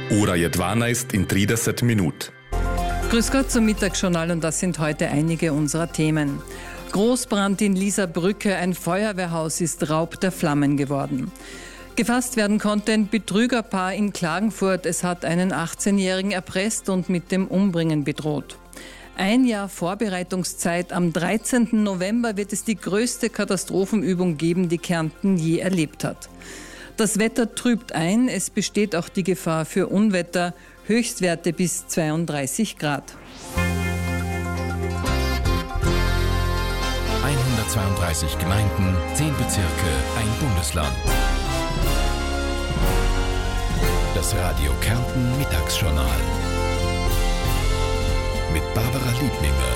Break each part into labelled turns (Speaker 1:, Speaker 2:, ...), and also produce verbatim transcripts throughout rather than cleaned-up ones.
Speaker 1: Ura Jedwana ist in trideset minut.
Speaker 2: Grüß Gott zum Mittagsjournal und das sind heute einige unserer Themen. Großbrand in Lieserbrücke, ein Feuerwehrhaus ist Raub der Flammen geworden. Gefasst werden konnte ein Betrügerpaar in Klagenfurt. Es hat einen achtzehnjährigen erpresst und mit dem Umbringen bedroht. Ein Jahr Vorbereitungszeit. Am dreizehnten November wird es die größte Katastrophenübung geben, die Kärnten je erlebt hat. Das Wetter trübt ein. Es besteht auch die Gefahr für Unwetter. Höchstwerte bis zweiunddreißig Grad.
Speaker 3: hundertzweiunddreißig Gemeinden, zehn Bezirke, ein Bundesland. Das Radio Kärnten Mittagsjournal mit Barbara Liebninger.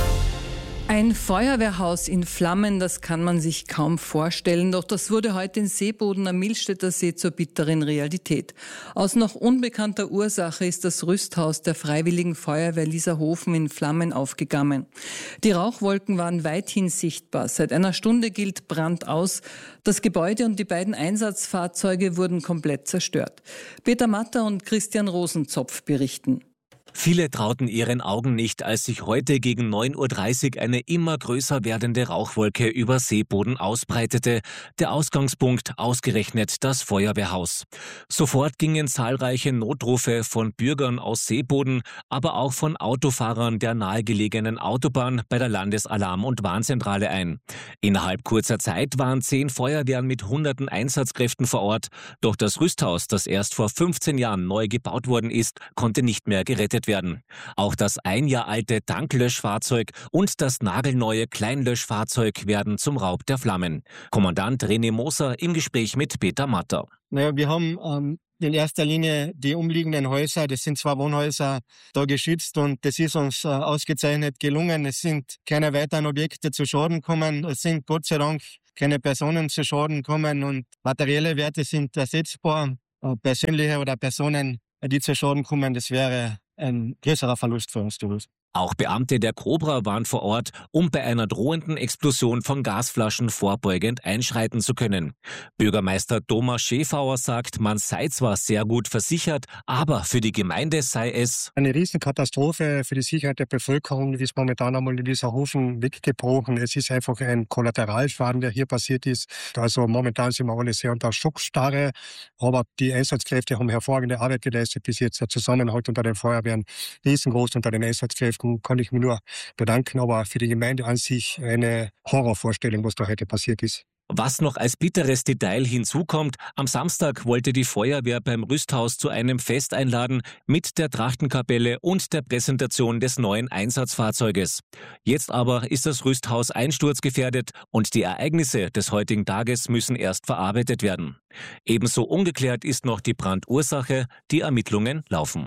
Speaker 2: Ein Feuerwehrhaus in Flammen, das kann man sich kaum vorstellen, doch das wurde heute in Seeboden am Millstätter See zur bitteren Realität. Aus noch unbekannter Ursache ist das Rüsthaus der Freiwilligen Feuerwehr Lieserhofen in Flammen aufgegangen. Die Rauchwolken waren weithin sichtbar. Seit einer Stunde gilt Brand aus. Das Gebäude und die beiden Einsatzfahrzeuge wurden komplett zerstört. Peter Matter und Christian Rosenzopf berichten.
Speaker 4: Viele trauten ihren Augen nicht, als sich heute gegen neun Uhr dreißig eine immer größer werdende Rauchwolke über Seeboden ausbreitete. Der Ausgangspunkt ausgerechnet das Feuerwehrhaus. Sofort gingen zahlreiche Notrufe von Bürgern aus Seeboden, aber auch von Autofahrern der nahegelegenen Autobahn bei der Landesalarm- und Warnzentrale ein. Innerhalb kurzer Zeit waren zehn Feuerwehren mit hunderten Einsatzkräften vor Ort. Doch das Rüsthaus, das erst vor fünfzehn Jahren neu gebaut worden ist, konnte nicht mehr gerettet werden. Auch das ein Jahr alte Tanklöschfahrzeug und das nagelneue Kleinlöschfahrzeug werden zum Raub der Flammen. Kommandant René Moser im Gespräch mit Peter Matter.
Speaker 5: Naja, wir haben ähm, in erster Linie die umliegenden Häuser, das sind zwei Wohnhäuser, da geschützt und das ist uns äh, ausgezeichnet gelungen. Es sind keine weiteren Objekte zu Schaden gekommen, es sind Gott sei Dank keine Personen zu Schaden gekommen und materielle Werte sind ersetzbar. Äh, persönliche oder Personen, die zu Schaden kommen, das wäre ein größerer Verlust für uns durchaus.
Speaker 4: Auch Beamte der Cobra waren vor Ort, um bei einer drohenden Explosion von Gasflaschen vorbeugend einschreiten zu können. Bürgermeister Thomas Schäfauer sagt, man sei zwar sehr gut versichert, aber für die Gemeinde sei es
Speaker 6: eine Riesenkatastrophe für die Sicherheit der Bevölkerung, die ist momentan einmal in Lieserhofen weggebrochen. Es ist einfach ein Kollateralschaden, der hier passiert ist. Also momentan sind wir alle sehr unter Schockstarre, aber die Einsatzkräfte haben hervorragende Arbeit geleistet bis jetzt. Der Zusammenhalt unter den Feuerwehren riesengroß unter den Einsatzkräften. Kann ich mir nur bedanken, aber für die Gemeinde an sich eine Horrorvorstellung, was da heute passiert ist.
Speaker 4: Was noch als bitteres Detail hinzukommt, am Samstag wollte die Feuerwehr beim Rüsthaus zu einem Fest einladen mit der Trachtenkapelle und der Präsentation des neuen Einsatzfahrzeuges. Jetzt aber ist das Rüsthaus einsturzgefährdet und die Ereignisse des heutigen Tages müssen erst verarbeitet werden. Ebenso ungeklärt ist noch die Brandursache, die Ermittlungen laufen.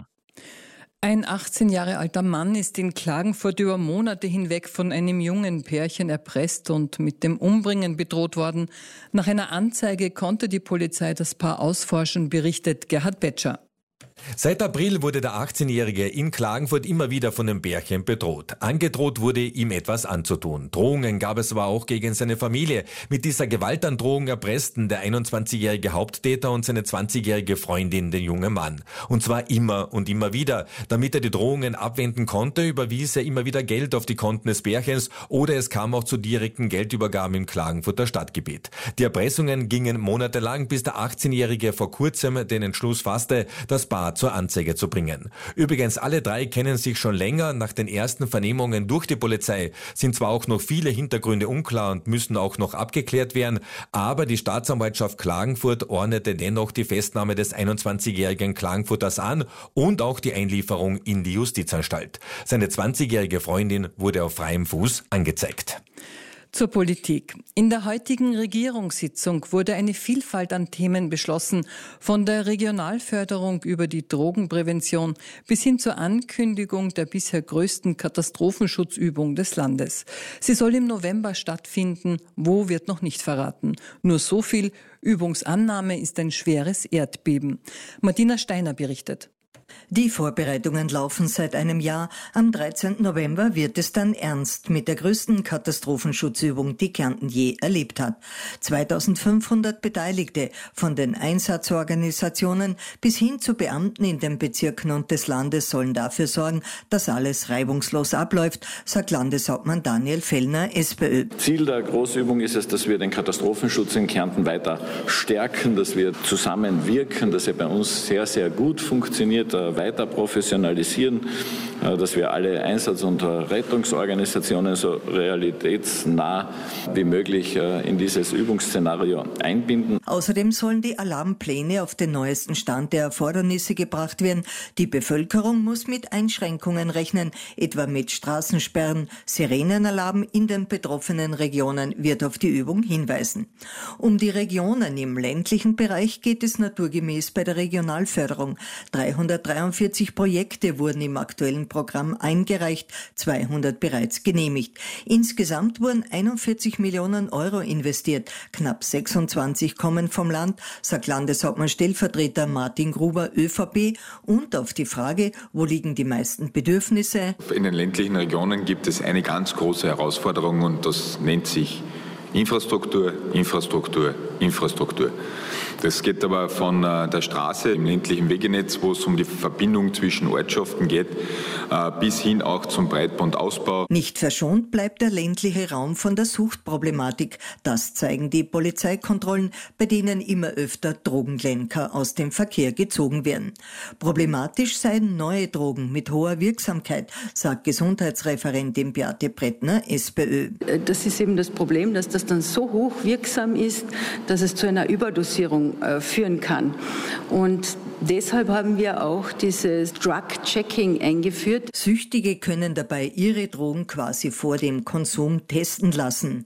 Speaker 2: Ein achtzehn Jahre alter Mann ist in Klagenfurt über Monate hinweg von einem jungen Pärchen erpresst und mit dem Umbringen bedroht worden. Nach einer Anzeige konnte die Polizei das Paar ausforschen, berichtet Gerhard Betscher.
Speaker 7: Seit April wurde der achtzehnjährige in Klagenfurt immer wieder von dem Pärchen bedroht. Angedroht wurde, ihm etwas anzutun. Drohungen gab es aber auch gegen seine Familie. Mit dieser Gewaltandrohung erpressten der einundzwanzigjährige Haupttäter und seine zwanzigjährige Freundin den jungen Mann. Und zwar immer und immer wieder. Damit er die Drohungen abwenden konnte, überwies er immer wieder Geld auf die Konten des Pärchens oder es kam auch zu direkten Geldübergaben im Klagenfurter Stadtgebiet. Die Erpressungen gingen monatelang, bis der achtzehnjährige vor kurzem den Entschluss fasste, das Paar zur Anzeige zu bringen. Übrigens, alle drei kennen sich schon länger. Nach den ersten Vernehmungen durch die Polizei sind zwar auch noch viele Hintergründe unklar und müssen auch noch abgeklärt werden, aber die Staatsanwaltschaft Klagenfurt ordnete dennoch die Festnahme des einundzwanzigjährigen Klagenfurters an und auch die Einlieferung in die Justizanstalt. Seine zwanzigjährige Freundin wurde auf freiem Fuß angezeigt.
Speaker 2: Zur Politik. In der heutigen Regierungssitzung wurde eine Vielfalt an Themen beschlossen, von der Regionalförderung über die Drogenprävention bis hin zur Ankündigung der bisher größten Katastrophenschutzübung des Landes. Sie soll im November stattfinden, wo wird noch nicht verraten. Nur so viel: Übungsannahme ist ein schweres Erdbeben. Martina Steiner berichtet.
Speaker 8: Die Vorbereitungen laufen seit einem Jahr. Am dreizehnten November wird es dann ernst mit der größten Katastrophenschutzübung, die Kärnten je erlebt hat. zweitausendfünfhundert Beteiligte, von den Einsatzorganisationen bis hin zu Beamten in den Bezirken und des Landes sollen dafür sorgen, dass alles reibungslos abläuft, sagt Landeshauptmann Daniel Fellner, SPÖ.
Speaker 9: Ziel der Großübung ist es, dass wir den Katastrophenschutz in Kärnten weiter stärken, dass wir zusammenwirken, dass er bei uns sehr, sehr gut funktioniert, weiter professionalisieren, dass wir alle Einsatz- und Rettungsorganisationen so realitätsnah wie möglich in dieses Übungsszenario einbinden.
Speaker 8: Außerdem sollen die Alarmpläne auf den neuesten Stand der Erfordernisse gebracht werden. Die Bevölkerung muss mit Einschränkungen rechnen, etwa mit Straßensperren. Sirenenalarm in den betroffenen Regionen wird auf die Übung hinweisen. Um die Regionen im ländlichen Bereich geht es naturgemäß bei der Regionalförderung. dreihundertdreiundvierzig Projekte wurden im aktuellen Programm eingereicht, zweihundert bereits genehmigt. Insgesamt wurden einundvierzig Millionen Euro investiert. Knapp sechsundzwanzig kommen vom Land, sagt Landeshauptmann Stellvertreter Martin Gruber, ÖVP. Und auf die Frage, wo liegen die meisten Bedürfnisse?
Speaker 10: In den ländlichen Regionen gibt es eine ganz große Herausforderung und das nennt sich Infrastruktur, Infrastruktur, Infrastruktur. Das geht aber von der Straße im ländlichen Wegenetz, wo es um die Verbindung zwischen Ortschaften geht, bis hin auch zum Breitbandausbau.
Speaker 8: Nicht verschont bleibt der ländliche Raum von der Suchtproblematik. Das zeigen die Polizeikontrollen, bei denen immer öfter Drogenlenker aus dem Verkehr gezogen werden. Problematisch seien neue Drogen mit hoher Wirksamkeit, sagt Gesundheitsreferentin Beate Brettner, SPÖ.
Speaker 11: Das ist eben das Problem, dass das dann so hoch wirksam ist, dass es zu einer Überdosierung äh, führen kann. Und deshalb haben wir auch dieses Drug-Checking eingeführt.
Speaker 8: Süchtige können dabei ihre Drogen quasi vor dem Konsum testen lassen.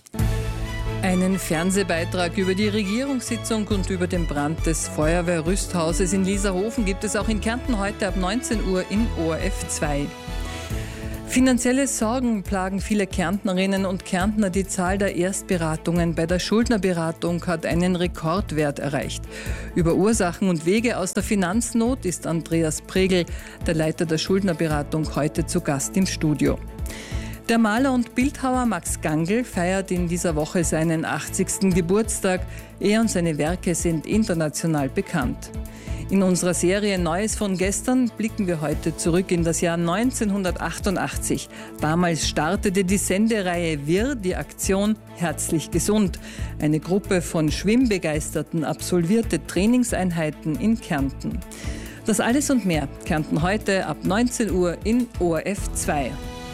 Speaker 2: Einen Fernsehbeitrag über die Regierungssitzung und über den Brand des Feuerwehrrüsthauses in Lierserhofen gibt es auch in Kärnten heute ab neunzehn Uhr in O R F zwei. Finanzielle Sorgen plagen viele Kärntnerinnen und Kärntner. Die Zahl der Erstberatungen bei der Schuldnerberatung hat einen Rekordwert erreicht. Über Ursachen und Wege aus der Finanznot ist Andreas Pregel, der Leiter der Schuldnerberatung, heute zu Gast im Studio. Der Maler und Bildhauer Max Gangl feiert in dieser Woche seinen achtzigsten Geburtstag. Er und seine Werke sind international bekannt. In unserer Serie Neues von gestern blicken wir heute zurück in das Jahr neunzehnhundertachtundachtzig. Damals startete die Sendereihe Wir, die Aktion Herzlich Gesund. Eine Gruppe von Schwimmbegeisterten absolvierte Trainingseinheiten in Kärnten. Das alles und mehr Kärnten heute ab neunzehn Uhr in O R F zwei.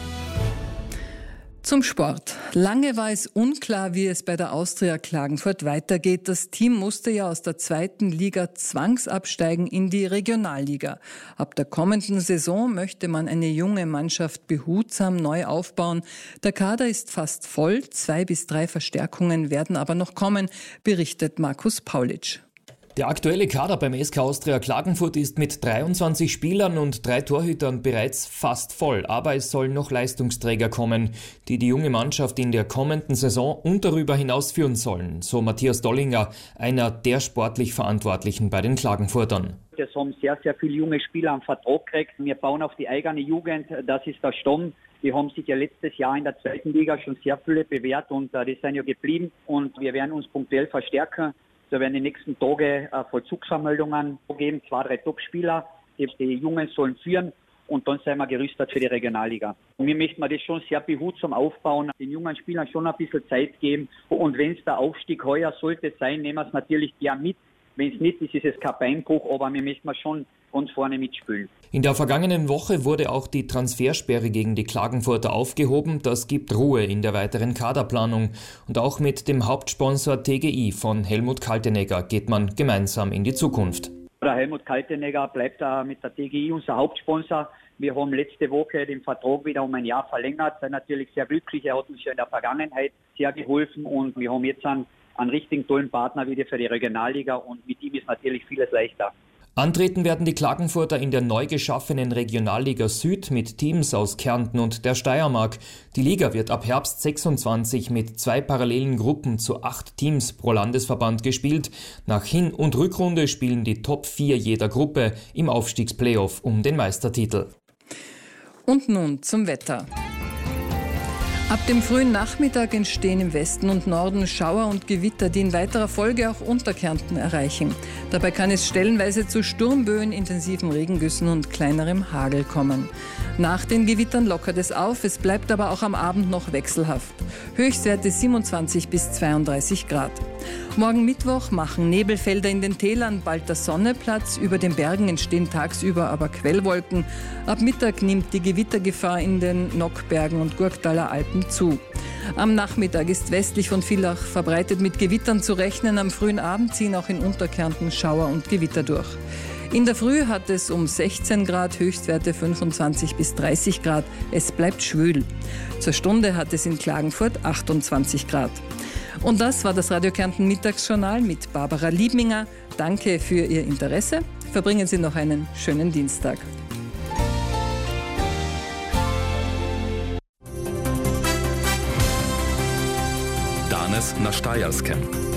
Speaker 2: Zum Sport. Lange war es unklar, wie es bei der Austria Klagenfurt weitergeht. Das Team musste ja aus der zweiten Liga zwangsabsteigen in die Regionalliga. Ab der kommenden Saison möchte man eine junge Mannschaft behutsam neu aufbauen. Der Kader ist fast voll, zwei bis drei Verstärkungen werden aber noch kommen, berichtet Markus Paulitsch.
Speaker 12: Der aktuelle Kader beim S K Austria Klagenfurt ist mit dreiundzwanzig Spielern und drei Torhütern bereits fast voll, aber es sollen noch Leistungsträger kommen, die die junge Mannschaft in der kommenden Saison und darüber hinaus führen sollen, so Matthias Dollinger, einer der sportlich Verantwortlichen bei den Klagenfurtern.
Speaker 13: Es haben sehr, sehr viele junge Spieler einen Vertrag gekriegt. Wir bauen auf die eigene Jugend, das ist der Stamm. Die haben sich ja letztes Jahr in der zweiten Liga schon sehr viele bewährt und äh, die sind ja geblieben und wir werden uns punktuell verstärken. Da werden die nächsten Tage äh, Vollzugsanmeldungen geben, zwei, drei Top-Spieler, die, die Jungen sollen führen und dann sind wir gerüstet für die Regionalliga. Und wir möchten das schon sehr behutsam aufbauen, den jungen Spielern schon ein bisschen Zeit geben und wenn es der Aufstieg heuer sollte sein, nehmen wir es natürlich gern mit. Wenn es nicht ist, ist es kein Beinbruch, aber wir möchten schon ganz vorne mitspielen.
Speaker 12: In der vergangenen Woche wurde auch die Transfersperre gegen die Klagenfurter aufgehoben. Das gibt Ruhe in der weiteren Kaderplanung. Und auch mit dem Hauptsponsor T G I von Helmut Kaltenegger geht man gemeinsam in die Zukunft.
Speaker 13: Der Helmut Kaltenegger bleibt uh, mit der T G I unser Hauptsponsor. Wir haben letzte Woche den Vertrag wieder um ein Jahr verlängert. Sind natürlich sehr glücklich. Er hat uns ja in der Vergangenheit sehr geholfen und wir haben jetzt einen, einen richtig tollen Partner wieder für die Regionalliga und mit ihm ist natürlich vieles leichter.
Speaker 12: Antreten werden die Klagenfurter in der neu geschaffenen Regionalliga Süd mit Teams aus Kärnten und der Steiermark. Die Liga wird ab Herbst sechsundzwanzig mit zwei parallelen Gruppen zu acht Teams pro Landesverband gespielt. Nach Hin- und Rückrunde spielen die Top vier jeder Gruppe im Aufstiegsplayoff um den Meistertitel.
Speaker 2: Und nun zum Wetter. Ab dem frühen Nachmittag entstehen im Westen und Norden Schauer und Gewitter, die in weiterer Folge auch Unterkärnten erreichen. Dabei kann es stellenweise zu Sturmböen, intensiven Regengüssen und kleinerem Hagel kommen. Nach den Gewittern lockert es auf, es bleibt aber auch am Abend noch wechselhaft. Höchstwerte siebenundzwanzig bis zweiunddreißig Grad. Morgen Mittwoch machen Nebelfelder in den Tälern bald der Sonne Platz. Über den Bergen entstehen tagsüber aber Quellwolken. Ab Mittag nimmt die Gewittergefahr in den Nockbergen und Gurktaler Alpen zu. Am Nachmittag ist westlich von Villach verbreitet mit Gewittern zu rechnen. Am frühen Abend ziehen auch in Unterkärnten Schauer und Gewitter durch. In der Früh hat es um sechzehn Grad, Höchstwerte fünfundzwanzig bis dreißig Grad. Es bleibt schwül. Zur Stunde hat es in Klagenfurt achtundzwanzig Grad. Und das war das Radio Kärnten Mittagsjournal mit Barbara Liebminger. Danke für Ihr Interesse. Verbringen Sie noch einen schönen Dienstag.
Speaker 1: Danes na Štajerskem.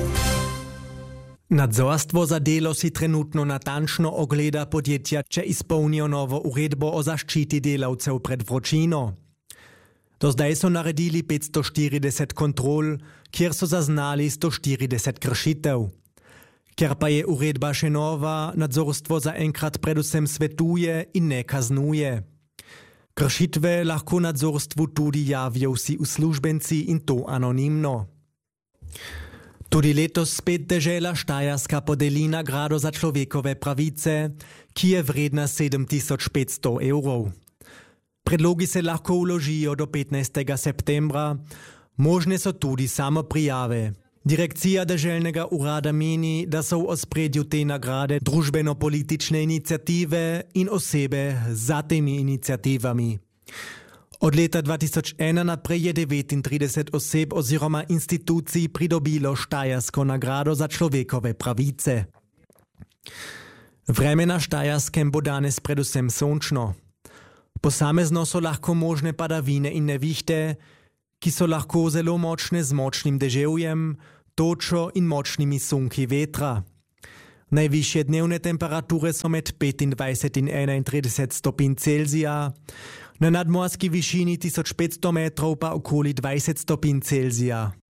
Speaker 14: Nadzorstvo za delo si trenutno natančno ogleda podjetja, če izpolnijo novo uredbo o zaščiti delavcev pred vročino. Do zdaj so naredili petsto štirideset kontrol, kjer so zaznali sto štirideset kršitev. Ker pa je uredba še nova, nadzorstvo zaenkrat predvsem svetuje in ne kaznuje. Kršitve lahko nadzorstvu tudi javijo vsi uslužbenci in to anonimno. Tudi letos spet dežela Štajerska podeli nagrado za človekove pravice, ki je vredna sedem tisoč petsto evrov. Predlogi se lahko vložijo do petnajstega septembra, možne so tudi samoprijave. Direkcija deželnega urada meni, da so v ospredju te nagrade družbeno-politične iniciative in osebe za temi iniciativami. Od leta dva tisoč ena naprej je devetintrideset oseb oziroma institucij pridobilo Štajersko nagrado za človekove pravice. Vreme na Štajerskem bo danes predvsem sončno. Posamezno so lahko možne padavine in nevihte, ki so lahko zelo močne z močnim deževjem, točo in močnimi sunki vetra. Najvišje dnevne temperature so med petindvajset in enaintrideset stopinj Celzija, na nadmorski višini tisoč petsto metrov pa okoli dvajset stopinj Celzija.